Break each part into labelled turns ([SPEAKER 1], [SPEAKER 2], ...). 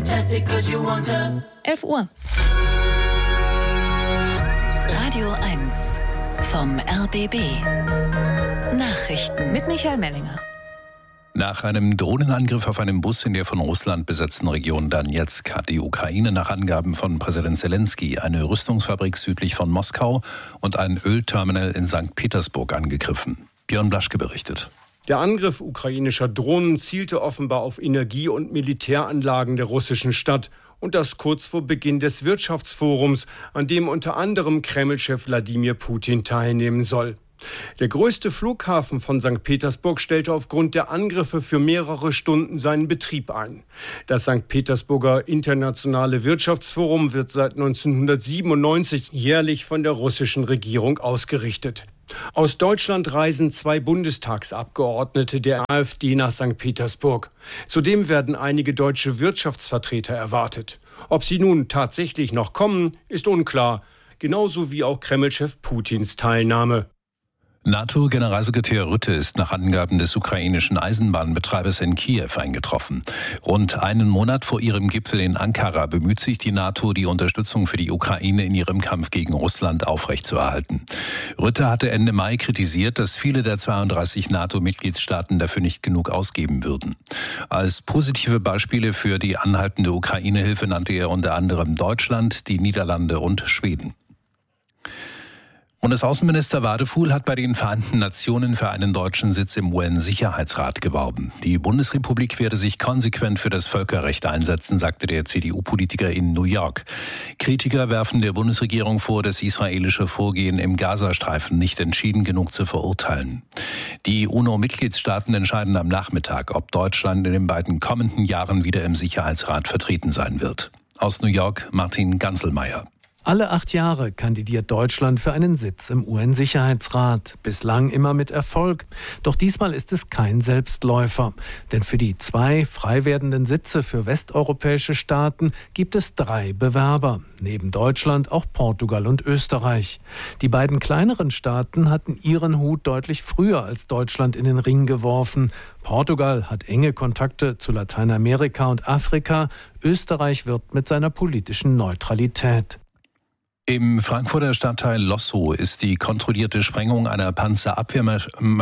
[SPEAKER 1] 11 Uhr.
[SPEAKER 2] Radio 1 vom RBB. Nachrichten
[SPEAKER 1] Mit Michael Mellinger.
[SPEAKER 3] Nach einem Drohnenangriff auf einen Bus in der von Russland besetzten Region Donezk hat die Ukraine nach Angaben von Präsident Zelensky eine Rüstungsfabrik südlich von Moskau und ein Ölterminal in St. Petersburg angegriffen. Björn Blaschke berichtet.
[SPEAKER 4] Der Angriff ukrainischer Drohnen zielte offenbar auf Energie- und Militäranlagen der russischen Stadt. Und das kurz vor Beginn des Wirtschaftsforums, an dem unter anderem Kreml-Chef Wladimir Putin teilnehmen soll. Der größte Flughafen von St. Petersburg stellte aufgrund der Angriffe für mehrere Stunden seinen Betrieb ein. Das St. Petersburger Internationale Wirtschaftsforum wird seit 1997 jährlich von der russischen Regierung ausgerichtet. Aus Deutschland reisen 2 Bundestagsabgeordnete der AfD nach St. Petersburg. Zudem werden einige deutsche Wirtschaftsvertreter erwartet. Ob sie nun tatsächlich noch kommen, ist unklar. Genauso wie auch Kreml-Chef Putins Teilnahme.
[SPEAKER 3] NATO-Generalsekretär Rutte ist nach Angaben des ukrainischen Eisenbahnbetreibers in Kiew eingetroffen. Rund einen Monat vor ihrem Gipfel in Ankara bemüht sich die NATO, die Unterstützung für die Ukraine in ihrem Kampf gegen Russland aufrechtzuerhalten. Rutte hatte Ende Mai kritisiert, dass viele der 32 NATO-Mitgliedstaaten dafür nicht genug ausgeben würden. Als positive Beispiele für die anhaltende Ukraine-Hilfe nannte er unter anderem Deutschland, die Niederlande und Schweden. Bundesaußenminister Wadefuhl hat bei den Vereinten Nationen für einen deutschen Sitz im UN-Sicherheitsrat geworben. Die Bundesrepublik werde sich konsequent für das Völkerrecht einsetzen, sagte der CDU-Politiker in New York. Kritiker werfen der Bundesregierung vor, das israelische Vorgehen im Gazastreifen nicht entschieden genug zu verurteilen. Die UNO-Mitgliedstaaten entscheiden am Nachmittag, ob Deutschland in den beiden kommenden Jahren wieder im Sicherheitsrat vertreten sein wird. Aus New York Martin Ganselmeier.
[SPEAKER 5] Alle 8 Jahre kandidiert Deutschland für einen Sitz im UN-Sicherheitsrat. Bislang immer mit Erfolg. Doch diesmal ist es kein Selbstläufer. Denn für die 2 frei werdenden Sitze für westeuropäische Staaten gibt es 3 Bewerber. Neben Deutschland auch Portugal und Österreich. Die beiden kleineren Staaten hatten ihren Hut deutlich früher als Deutschland in den Ring geworfen. Portugal hat enge Kontakte zu Lateinamerika und Afrika. Österreich wirbt mit seiner politischen Neutralität.
[SPEAKER 3] Im Frankfurter Stadtteil Lossow ist die kontrollierte Sprengung einer Panzerabwehrmine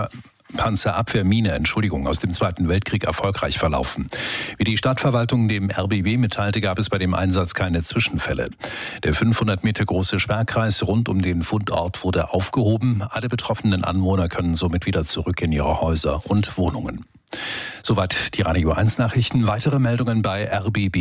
[SPEAKER 3] aus dem Zweiten Weltkrieg erfolgreich verlaufen. Wie die Stadtverwaltung dem RBB mitteilte, gab es bei dem Einsatz keine Zwischenfälle. Der 500 Meter große Sperrkreis rund um den Fundort wurde aufgehoben. Alle betroffenen Anwohner können somit wieder zurück in ihre Häuser und Wohnungen. Soweit die Radio 1 Nachrichten. Weitere Meldungen bei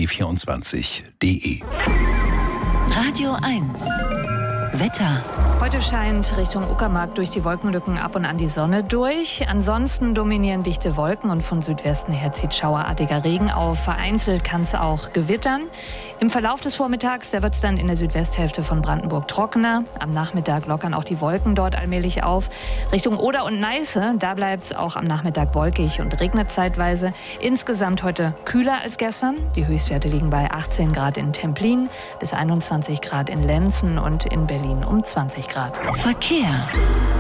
[SPEAKER 3] rbb24.de.
[SPEAKER 2] Radio 1 Wetter.
[SPEAKER 1] Heute scheint Richtung Uckermark durch die Wolkenlücken ab und an die Sonne durch. Ansonsten dominieren dichte Wolken und von Südwesten her zieht schauerartiger Regen auf. Vereinzelt kann es auch gewittern. Im Verlauf des Vormittags, da wird es dann in der Südwesthälfte von Brandenburg trockener. Am Nachmittag lockern auch die Wolken dort allmählich auf. Richtung Oder und Neiße, da bleibt es auch am Nachmittag wolkig und regnet zeitweise. Insgesamt heute kühler als gestern. Die Höchstwerte liegen bei 18 Grad in Templin, bis 21 Grad in Lenzen und in Berlin um 20 Grad.
[SPEAKER 2] Verkehr.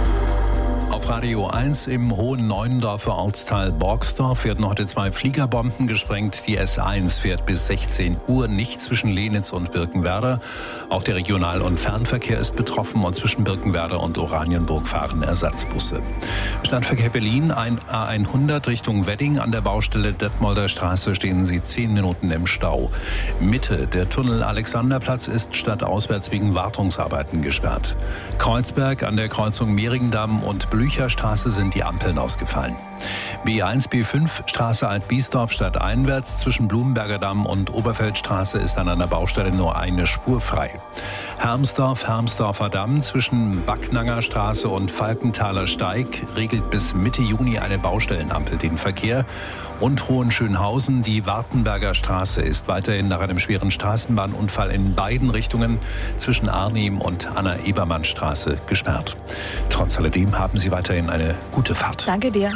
[SPEAKER 3] Auf Radio 1 im Hohen Neuendorfer Ortsteil Borgsdorf werden heute 2 Fliegerbomben gesprengt. Die S1 fährt bis 16 Uhr nicht zwischen Lenitz und Birkenwerder. Auch der Regional- und Fernverkehr ist betroffen und zwischen Birkenwerder und Oranienburg fahren Ersatzbusse. Stadtverkehr Berlin, ein A100 Richtung Wedding. An der Baustelle Detmolder Straße stehen Sie 10 Minuten im Stau. Mitte, der Tunnel Alexanderplatz ist stadtauswärts wegen Wartungsarbeiten gesperrt. Kreuzberg an der Kreuzung Mehringdamm und Blücherstraße sind die Ampeln ausgefallen. B1, B5, Straße Alt-Biesdorf stadteinwärts zwischen Blumenberger Damm und Oberfeldstraße ist an einer Baustelle nur eine Spur frei. Hermsdorfer Damm zwischen Backnanger Straße und Falkenthaler Steig regelt bis Mitte Juni eine Baustellenampel den Verkehr. Und Hohenschönhausen, die Wartenberger Straße ist weiterhin nach einem schweren Straßenbahnunfall in beiden Richtungen zwischen Arnim und Anna-Ebermann-Straße gesperrt. Trotz alledem haben Sie weiterhin eine gute Fahrt.
[SPEAKER 1] Danke dir.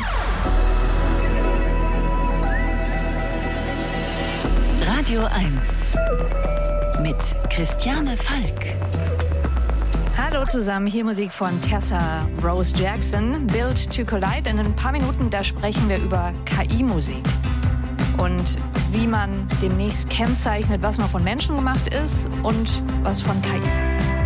[SPEAKER 2] Radio 1 mit Christiane Falk.
[SPEAKER 1] Hallo zusammen, hier Musik von Tessa Rose Jackson, Built to Collide. In ein paar Minuten, da sprechen wir über KI-Musik. und wie man demnächst kennzeichnet, was noch von Menschen gemacht ist und was von KI.